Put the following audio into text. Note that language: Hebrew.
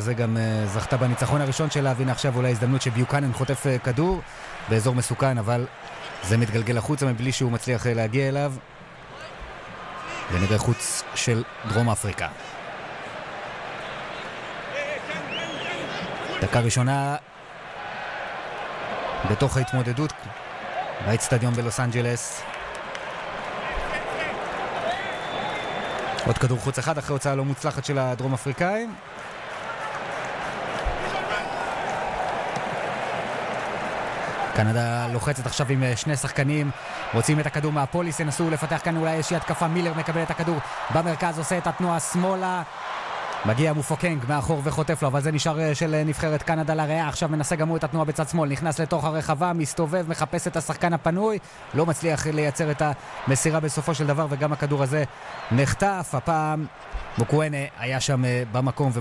זה גם זכתה בניצחון הראשון שלה, והנה עכשיו אולי הזדמנות שביוקנן חוטף כדור באזור מסוכן, אבל זה מתגלגל החוצה מבלי שהוא מצליח להגיע אליו, ונראה חוץ של דרום אפריקה. דקה ראשונה בתוך ההתמודדות באצטדיון בלוס אנג'לס. עוד כדור חוץ אחד אחרי הוצאה לא מוצלחת של הדרום אפריקאים. קנדה לוחצת עכשיו עם שני שחקנים, רוצים את הכדור מהפוליס, ינסו לפתח כאן אולי איזושהי התקפה. מילר מקבל את הכדור במרכז, עושה את התנועה שמאלה, מגיע מופוקנג מאחור וחוטף לו, אבל זה נשאר של נבחרת קנדה לריאה. עכשיו מנסה גם הוא את התנועה בצד שמאל, נכנס לתוך הרחבה, מסתובב, מחפש את השחקן הפנוי, לא מצליח לייצר את המסירה בסופו של דבר, וגם הכדור הזה נחטף. הפעם מוקואנה היה שם במקום